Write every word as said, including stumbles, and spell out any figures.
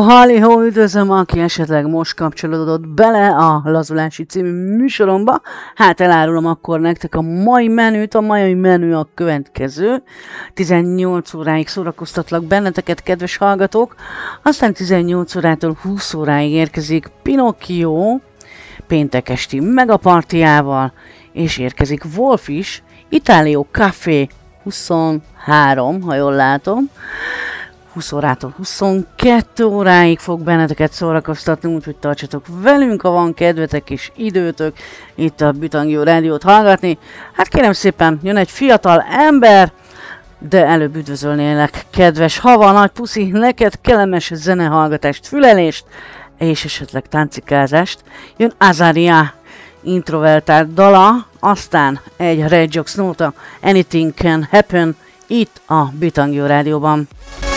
Halli-hó, üdvözlöm, aki esetleg most kapcsolódott bele a Lazulási című műsoromba. Hát elárulom akkor nektek a mai menüt, a mai menü a következő. tizennyolc óráig szórakoztatlak benneteket, kedves hallgatók. Aztán tizennyolc órától húsz óráig érkezik Pinocchio, péntek esti megapartiával, és érkezik Wolf is, Itálio Café huszonhárom, ha jól látom. húsz órától huszonkettő óráig fog benneteket szórakoztatni, úgyhogy tartsatok velünk, ha van kedvetek és időtök itt a Bütangyó rádiót hallgatni. Hát kérem szépen, jön egy fiatal ember, de előbb üdvözölnélek, kedves Hava, nagy puszi, neked kellemes zenehallgatást, fülelést, és esetleg táncikázást. Jön Azaria introvertált dala, aztán egy Red Jocks nóta, Anything Can Happen, itt a Bütangyó rádióban.